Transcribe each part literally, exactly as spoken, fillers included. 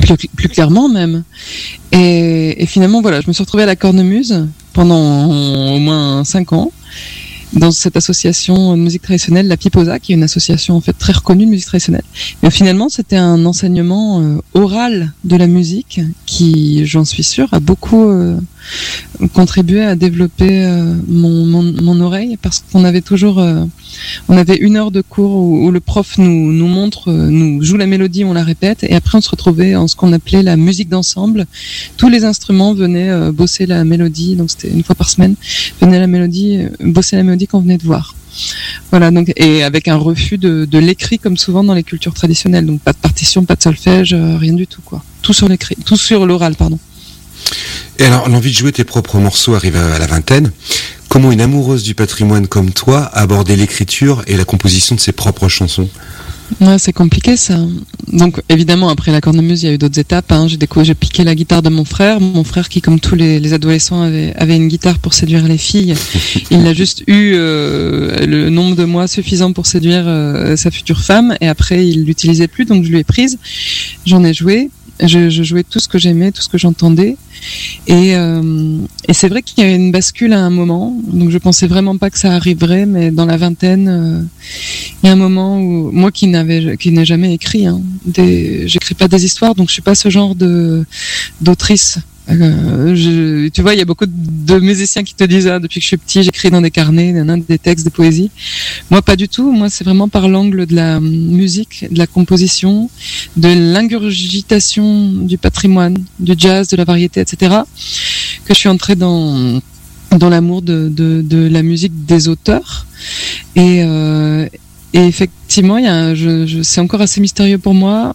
plus, plus clairement même. Et, et finalement, voilà, je me suis retrouvée à la Cornemuse pendant au moins cinq ans, dans cette association de musique traditionnelle, la Piposa, qui est une association en fait très reconnue de musique traditionnelle. Mais finalement, c'était un enseignement euh, oral de la musique qui, j'en suis sûre, a beaucoup euh, contribué à développer euh, mon, mon, mon oreille, parce qu'on avait toujours, euh, on avait une heure de cours où, où le prof nous, nous montre, euh, nous joue la mélodie, on la répète, et après on se retrouvait en ce qu'on appelait la musique d'ensemble. Tous les instruments venaient euh, bosser la mélodie, donc c'était une fois par semaine, venaient la mélodie, euh, bosser la mélodie qu'on venait de voir. Voilà, donc, et avec un refus de, de l'écrit comme souvent dans les cultures traditionnelles, donc pas de partition, pas de solfège, euh, rien du tout, quoi. Tout sur l'écrit, tout sur l'oral, pardon. Et alors, l'envie de jouer tes propres morceaux arrive à la vingtaine. Comment une amoureuse du patrimoine comme toi a abordé l'écriture et la composition de ses propres chansons ? Ouais, c'est compliqué ça. Donc évidemment, après la cornemuse, il y a eu d'autres étapes. Hein. J'ai découvert, j'ai piqué la guitare de mon frère. Mon frère qui, comme tous les, les adolescents, avait, avait une guitare pour séduire les filles. Il a juste eu euh, le nombre de mois suffisant pour séduire euh, sa future femme. Et après, il l'utilisait plus, donc je lui ai prise. J'en ai joué. Je, je jouais tout ce que j'aimais, tout ce que j'entendais. Et, euh, et c'est vrai qu'il y a eu une bascule à un moment. Donc je pensais vraiment pas que ça arriverait, mais dans la vingtaine, euh, il y a un moment où moi qui n'avais, qui n'ai jamais écrit, hein, des, j'écris pas des histoires, donc je suis pas ce genre de d'autrice. Euh, je, tu vois, il y a beaucoup de musiciens qui te disent ah, depuis que je suis petit, j'écris dans des carnets, des textes, des poésies. Moi, pas du tout. Moi, c'est vraiment par l'angle de la musique, de la composition, de l'ingurgitation du patrimoine, du jazz, de la variété, et cetera, que je suis entrée dans dans l'amour de de, de la musique des auteurs. Et, euh, et effectivement, il y a, je, je, c'est encore assez mystérieux pour moi.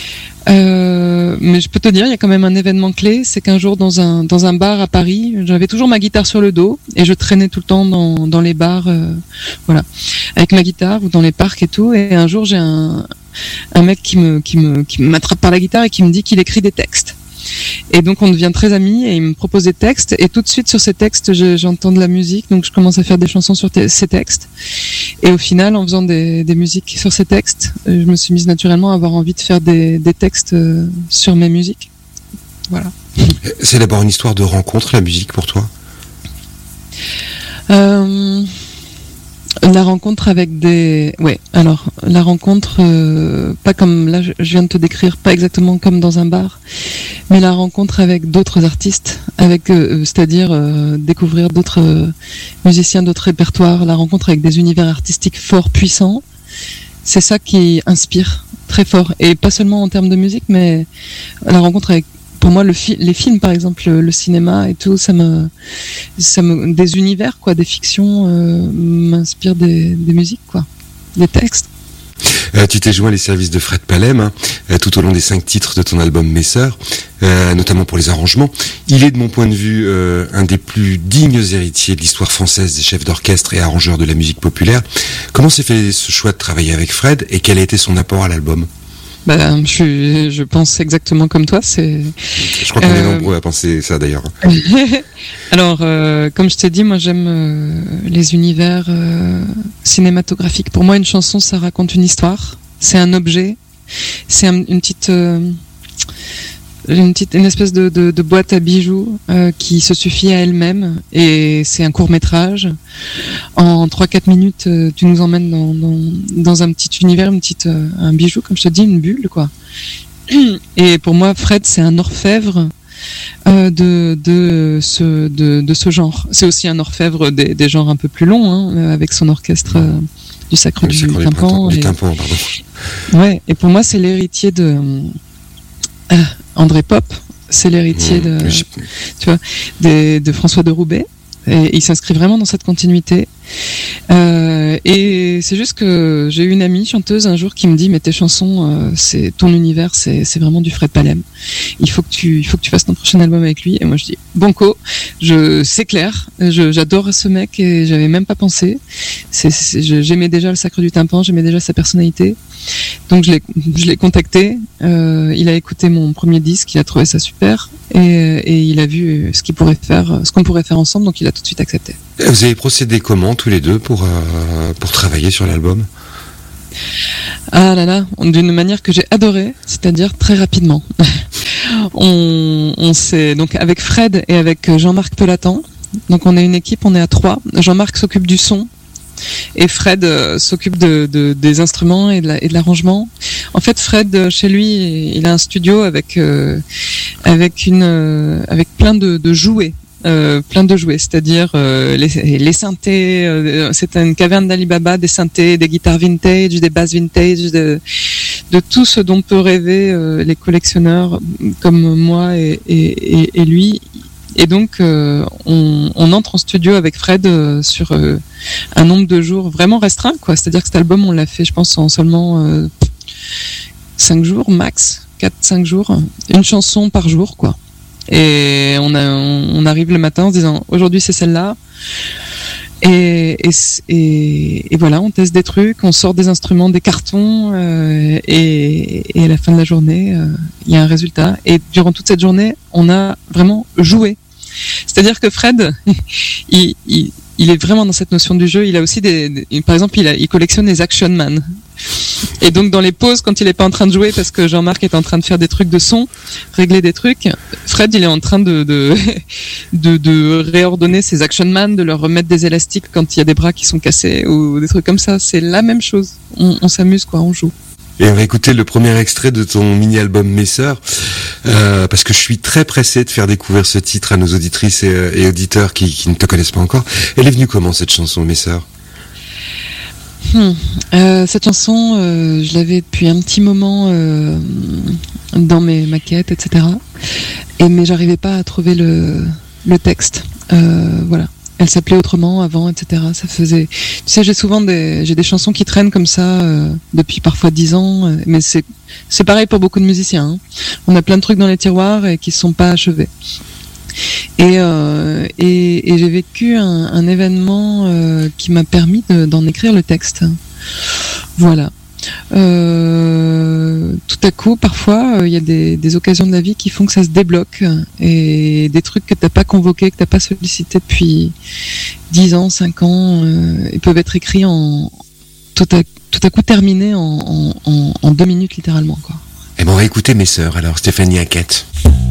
Euh, mais je peux te dire, il y a quand même un événement clé, c'est qu'un jour dans un dans un bar à Paris, j'avais toujours ma guitare sur le dos et je traînais tout le temps dans dans les bars, euh, voilà, avec ma guitare ou dans les parcs et tout. Et un jour, j'ai un un mec qui me qui me qui m'attrape par la guitare et qui me dit qu'il écrit des textes. Et donc on devient très amis et il me propose des textes et tout de suite sur ces textes je, j'entends de la musique, donc je commence à faire des chansons sur t- ces textes et au final en faisant des, des musiques sur ces textes je me suis mise naturellement à avoir envie de faire des, des textes euh, sur mes musiques. Voilà. C'est d'abord une histoire de rencontre, la musique, pour toi ? euh... La rencontre avec des... Ouais, alors, la rencontre, euh, pas comme là, je viens de te décrire, pas exactement comme dans un bar, mais la rencontre avec d'autres artistes, avec, euh, c'est-à-dire euh, découvrir d'autres euh, musiciens, d'autres répertoires, la rencontre avec des univers artistiques forts, puissants, c'est ça qui inspire très fort. Et pas seulement en termes de musique, mais la rencontre avec... Pour moi, le fi- les films, par exemple, le cinéma et tout, ça me, ça me, des univers, quoi, des fictions, euh, m'inspirent des, des musiques, quoi, des textes. Euh, tu t'es joint les services de Fred Palem, hein, euh, tout au long des cinq titres de ton album Mes Sœurs, euh, notamment pour les arrangements. Il est, de mon point de vue, euh, un des plus dignes héritiers de l'histoire française des chefs d'orchestre et arrangeurs de la musique populaire. Comment s'est fait ce choix de travailler avec Fred et quel a été son apport à l'album ? Bah, je, suis, je pense exactement comme toi. C'est. Je crois qu'on euh... est nombreux à penser ça d'ailleurs. Alors, euh, comme je t'ai dit, moi j'aime euh, les univers euh, cinématographiques. Pour moi, une chanson, ça raconte une histoire. C'est un objet. C'est un, une petite, euh, une petite, une espèce de, de, de boîte à bijoux euh, qui se suffit à elle-même. Et c'est un court métrage. En trois quatre minutes, euh, tu nous emmènes dans, dans, dans un petit univers, une petite, euh, un bijou, comme je te dis, une bulle, quoi. Et pour moi, Fred, c'est un orfèvre euh, de, de, ce, de, de ce genre. C'est aussi un orfèvre des, des genres un peu plus longs, hein, avec son orchestre euh, du Sacre du, du Tympan. Du et, tympan, pardon. Ouais, et pour moi, c'est l'héritier de euh, André Pop. C'est l'héritier mmh, de, tu vois, de, de François de Roubaix. Et il s'inscrit vraiment dans cette continuité. Euh, et c'est juste que j'ai eu une amie chanteuse un jour qui me dit mais tes chansons, euh, c'est ton univers, c'est c'est vraiment du Fred Palem. Il faut que tu, il faut que tu fasses ton prochain album avec lui. Et moi je dis banco, je c'est clair, je, j'adore ce mec et j'avais même pas pensé. C'est, c'est, j'aimais déjà le Sacre du Tympan, j'aimais déjà sa personnalité. Donc je l'ai, je l'ai contacté. Euh, il a écouté mon premier disque, il a trouvé ça super et, et il a vu ce qu'il pourrait faire, ce qu'on pourrait faire ensemble. Donc il a tout de suite accepté. Vous avez procédé comment tous les deux pour euh, pour travailler sur l'album ? Ah là là, d'une manière que j'ai adorée, c'est-à-dire très rapidement. on, on s'est donc avec Fred et avec Jean-Marc Pelatan. Donc on est une équipe, on est à trois. Jean-Marc s'occupe du son et Fred euh, s'occupe de, de, des instruments et de, la, et de l'arrangement. En fait, Fred, chez lui, il a un studio avec euh, avec une euh, avec plein de, de jouets. Euh, plein de jouets, c'est-à-dire euh, les, les synthés, euh, c'est une caverne d'Alibaba, des synthés, des guitares vintage, des basses vintage, de, de tout ce dont peut rêver euh, les collectionneurs comme moi et, et, et, et lui. Et donc, euh, on, on entre en studio avec Fred euh, sur euh, un nombre de jours vraiment restreint, quoi. C'est-à-dire que cet album, on l'a fait, je pense, en seulement euh, cinq jours max, quatre cinq jours, une chanson par jour, quoi. Et on, a, on arrive le matin en se disant aujourd'hui c'est celle-là et, et, et, et voilà, on teste des trucs, on sort des instruments, des cartons euh, et, et à la fin de la journée il euh, y a un résultat et durant toute cette journée on a vraiment joué. C'est-à-dire que Fred il, il, il est vraiment dans cette notion du jeu. Il a aussi des, des par exemple il, a, il collectionne les Action Man. Et donc dans les pauses, quand il est pas en train de jouer parce que Jean-Marc est en train de faire des trucs de son, régler des trucs, Fred il est en train de de de, de réordonner ses Action Man, de leur remettre des élastiques quand il y a des bras qui sont cassés ou des trucs comme ça. C'est la même chose. On, on s'amuse quoi, on joue. Et on va écouter le premier extrait de ton mini-album Mes Sœurs, euh, parce que je suis très pressé de faire découvrir ce titre à nos auditrices et, et auditeurs qui, qui ne te connaissent pas encore. Elle est venue comment cette chanson Mes Sœurs? Hmm. Euh, cette chanson, euh, je l'avais depuis un petit moment euh, dans mes maquettes, et cetera. Et mais j'arrivais pas à trouver le, le texte. Euh, voilà. Elle s'appelait autrement avant, et cetera. Ça faisait. Tu sais, j'ai souvent des, j'ai des chansons qui traînent comme ça euh, depuis parfois dix ans. Euh, mais c'est, c'est pareil pour beaucoup de musiciens. Hein. On a plein de trucs dans les tiroirs et qui sont pas achevés. Et, euh, et, et j'ai vécu un, un événement euh, qui m'a permis de, d'en écrire le texte. Voilà. Euh, tout à coup, parfois, il euh, y a des, des occasions de la vie qui font que ça se débloque et des trucs que t'as pas convoqués, que t'as pas sollicité depuis dix ans, cinq ans, euh, ils peuvent être écrits en tout à, tout à coup terminés en, en, en, en deux minutes littéralement, quoi. Et bon, on va écouter Mes Sœurs alors, Stéphanie Hackett.